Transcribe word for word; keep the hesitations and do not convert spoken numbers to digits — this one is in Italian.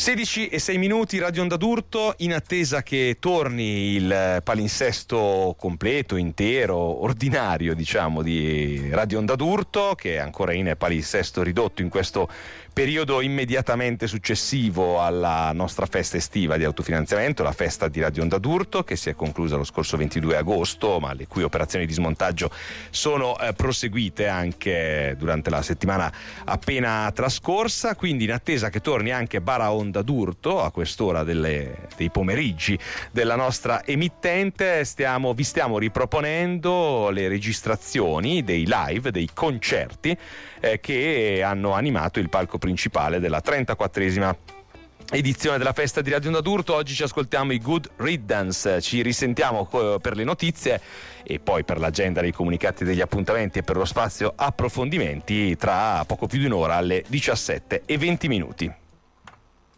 sedici e sei minuti, Radio Onda d'Urto, in attesa che torni il palinsesto completo, intero, ordinario, diciamo, di Radio Onda d'Urto, che è ancora in palinsesto ridotto in questo periodo immediatamente successivo alla nostra festa estiva di autofinanziamento, la festa di Radio Onda d'Urto, che si è conclusa lo scorso ventidue agosto, ma le cui operazioni di smontaggio sono eh, proseguite anche durante la settimana appena trascorsa. Quindi in attesa che torni anche Bara Onda d'Urto a quest'ora delle, dei pomeriggi della nostra emittente, stiamo, vi stiamo riproponendo le registrazioni dei live, dei concerti eh, che hanno animato il palco principale della trentaquattresima edizione della festa di Radio Onda d'Urto. Oggi ci ascoltiamo i Good Riddance, ci risentiamo per le notizie e poi per l'agenda dei comunicati degli appuntamenti e per lo spazio approfondimenti tra poco più di un'ora alle diciassette e venti minuti.